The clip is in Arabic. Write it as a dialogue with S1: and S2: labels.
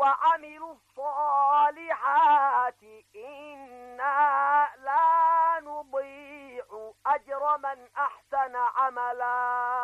S1: وعملوا الصالحات إنا لا نضيع أجر من أحسن عملا.